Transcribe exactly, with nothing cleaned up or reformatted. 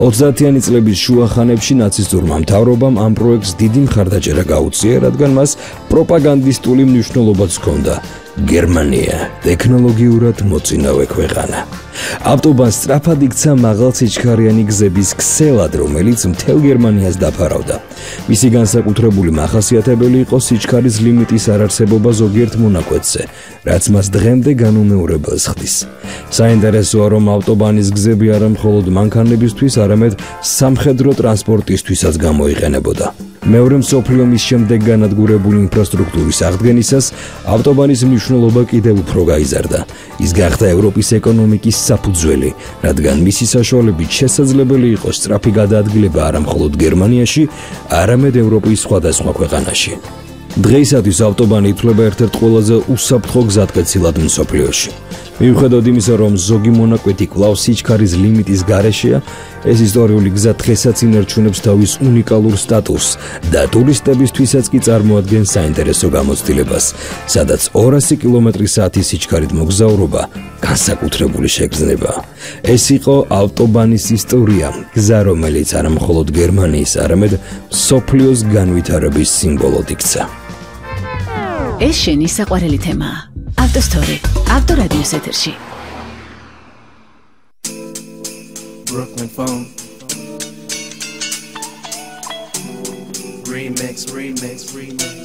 ოცდაათიანი წლების შუახანებში ნაცისტურმა მთავრობამ ამ პროექტს დიდი მხარდაჭერა გაუწია, რადგან მას პროპაგანდისტული მნიშვნელობაც ჰქონდა. გერმანია ტექნოლოგიურად მოწინავე ქვეყანა. ავტობანს სწრაფად იქცა მაღალ სიჩქარიანი გზების ქსელად, რომელიც მთელ გერმანიას დაფარავდა. მისი განსაკუთრებული მახასიათებელი იყო სიჩქარის ლიმიტის არარსებობა ზოგიერთ მონაკვეთზე, რაც მას დღემდე განუმეორებელს ხდის. საინტერესოა, რომ ავტობანის გზები არა მხოლოდ მანქანებისთვის, არამედ სამხედრო ტრანსპორტისთვისაც გამოიყენებოდა. მეორე მსოფლიო ომის შემდეგ განადგურებული ინფრასტრუქტურის აღდგენისას ავტობანის მნიშვნელობა კიდევ უფრო გაიზარდა. ის გახდა ევროპის ეკონომიკის საფუძველი, რადგან მისი საშუალებით შესაძლებელი იყო სწრაფი გადაადგილება არა მხოლოდ გერმანიაში, არამედ ევროპის სხვადასხვა ქვეყანაში. დღეისათვის ავტობანი ითვლება ერთ-ერთ ყველაზე უსაფრთხო გზატკეცილად მსოფლიოში. მიუხედავად იმისა, რომ ზოგი მონაკვეთი კვლავ სიჩქარის ლიმიტის გარეშეა, ეს ისტორიული გზა დღესაც ინარჩუნებს თავის უნიკალურ სტატუსს და ტურისტებისთვისაც კი წარმოადგენს საინტერესო გამოცდილებას, სადაც ორასი კილომეტრის საათის სიჩქარით მოგზაურობა განსაკუთრებული შეგრძნება. ეს იყო ავტობანის ისტორია, გზა, რომელიც არა მხოლოდ გერმანიის, არამედ მსოფლიოს განვითარების სიმბოლოდ იქცა. ეს შენი საყვარელი თემაა. ავტოსტორი, ავტორადიოს ეთერში. Brooklyn phone. Remix, remix, remix.